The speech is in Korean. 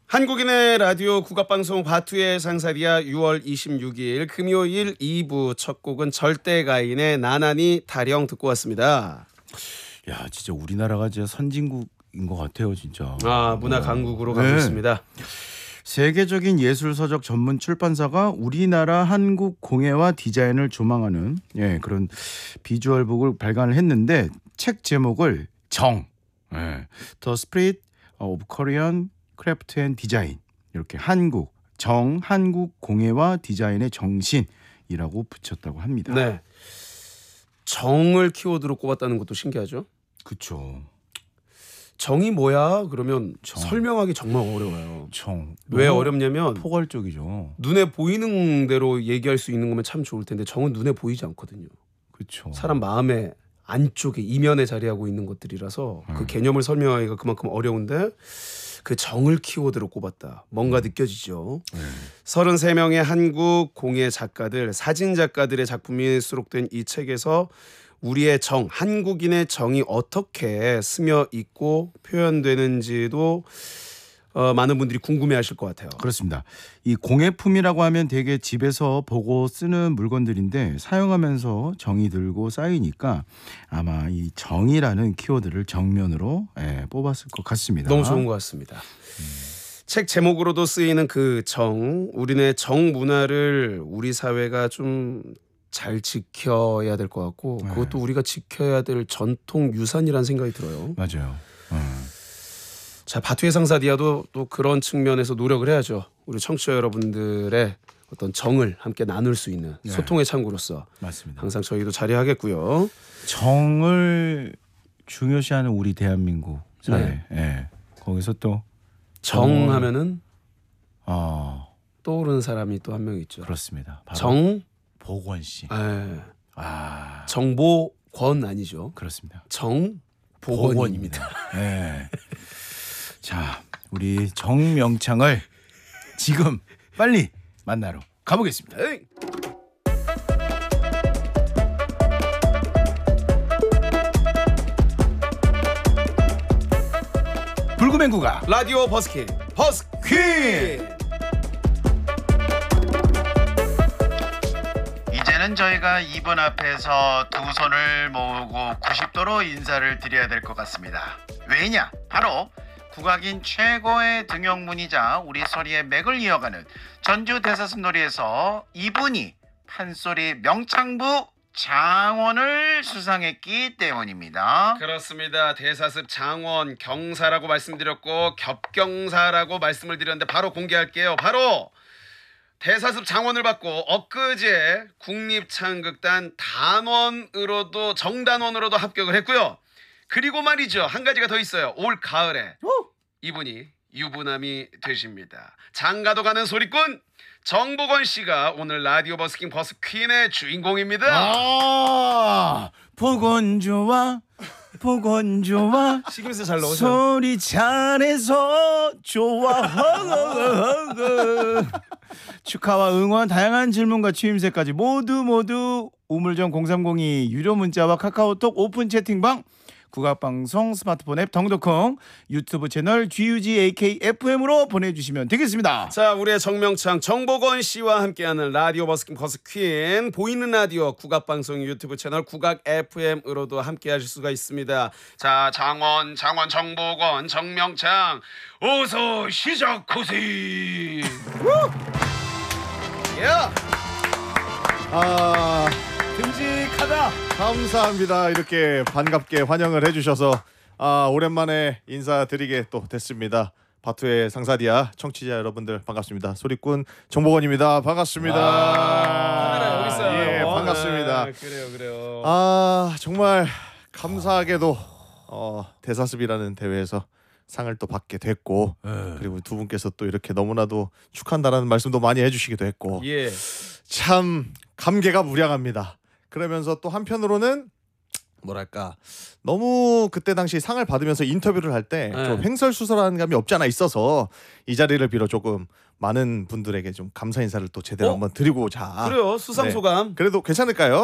한국인의 라디오 국악방송 바투의 상사리아 6월 26일 금요일 2부 첫 곡은 절대가인의 나나니 타령 듣고 왔습니다. 야, 진짜 우리나라가 진짜 선진국인 것 같아요, 진짜. 문화 강국으로 가고 있습니다. 세계적인 예술서적 전문 출판사가 우리나라 한국 공예와 디자인을 조망하는 그런 비주얼북을 발간을 했는데 책 제목을 The Spirit of Korean Craft and Design 이렇게 한국 공예와 디자인의 정신이라고 붙였다고 합니다. 네, 정을 키워드로 꼽았다는 것도 신기하죠. 그렇죠. 정이 뭐야? 그러면 설명하기 정말 어려워요. 왜 너무 어렵냐면 포괄적이죠. 눈에 보이는 대로 얘기할 수 있는 거면 참 좋을 텐데 정은 눈에 보이지 않거든요. 그렇죠. 사람 마음의 안쪽에 이면에 자리하고 있는 것들이라서 그 개념을 설명하기가 그만큼 어려운데 그 정을 키워드로 꼽았다. 뭔가 느껴지죠. 33명의 한국 공예 작가들, 사진 작가들의 작품이 수록된 이 책에서 우리의 정, 한국인의 정이 어떻게 스며 있고 표현되는지도 많은 분들이 궁금해하실 것 같아요. 그렇습니다. 이 공예품이라고 하면 되게 집에서 보고 쓰는 물건들인데 사용하면서 정이 들고 쌓이니까 아마 이 정이라는 키워드를 정면으로 뽑았을 것 같습니다. 너무 좋은 것 같습니다. 책 제목으로도 쓰이는 그 정, 우리네 정 문화를 우리 사회가 좀 잘 지켜야 될 것 같고 그것도 우리가 지켜야 될 전통 유산이라는 생각이 들어요. 맞아요. 자, 바투의 상사디아도 또 그런 측면에서 노력을 해야죠. 우리 청취자 여러분들의 어떤 정을 함께 나눌 수 있는 소통의 창구로서 맞습니다. 항상 저희도 자리하겠고요. 정을 중요시하는 우리 대한민국 사회. 거기서 또 정하면은 떠오르는 사람이 또 한 명 있죠. 그렇습니다. 바로 정보권 씨. 정보권 아니죠. 그렇습니다. 정보권입니다. 자, 우리 정명창을 지금 빨리 만나러 가보겠습니다. 불금의 국악 라디오 버스킹 버스퀸. 이제는 저희가 이분 앞에서 두 손을 모으고 90도로 인사를 드려야 될 것 같습니다. 왜냐? 바로 국악인 최고의 등용문이자 우리 소리의 맥을 이어가는 전주 대사슴놀이에서 이분이 판소리 명창부 장원을 수상했기 때문입니다. 그렇습니다. 대사습 장원 경사라고 말씀드렸고 겹경사라고 말씀을 드렸는데 바로 공개할게요. 바로 대사습 장원을 받고 엊그제 국립창극단 단원으로도 정단원으로도 합격을 했고요. 그리고 말이죠, 한 가지가 더 있어요. 올 가을에 이분이 유부남이 되십니다. 장가도 가는 소리꾼 정보건 씨가 오늘 라디오 버스킹 버스퀸의 주인공입니다. 보건 좋아 시그널 잘 넣으셔. 소리 잘해서 좋아. 축하와 응원, 다양한 질문과 취임새까지 모두 우물정 0302 유료 문자와 카카오톡 오픈 채팅방, 국악방송 스마트폰 앱 덩덕콩, 유튜브 채널 GUG AKFM으로 보내주시면 되겠습니다. 자, 우리의 정명창 정보건 씨와 함께하는 라디오 버스킹 버스퀸, 보이는 라디오 국악방송 유튜브 채널 국악 FM으로도 함께하실 수가 있습니다. 자, 장원 정보건 정명창 어서 시작하세요. 듬직하다. 감사합니다. 이렇게 반갑게 환영을 해주셔서 오랜만에 인사드리게 또 됐습니다. 바투의 상사디아 청취자 여러분들 반갑습니다. 소리꾼 정보건입니다. 반갑습니다. 여기 있어요. 예, 반갑습니다. 그래요. 정말 감사하게도 대사습이라는 대회에서 상을 또 받게 됐고, 그리고 두 분께서 또 이렇게 너무나도 축하한다라는 말씀도 많이 해주시기도 했고, 참 감개가 무량합니다. 그러면서 또 한편으로는 뭐랄까, 너무 그때 당시 상을 받으면서 인터뷰를 할 때 좀 횡설수설한 감이 없지 않아 있어서 이 자리를 빌어 조금 많은 분들에게 좀 감사 인사를 또 제대로 한번 드리고자. 그래요. 수상 소감. 그래도 괜찮을까요?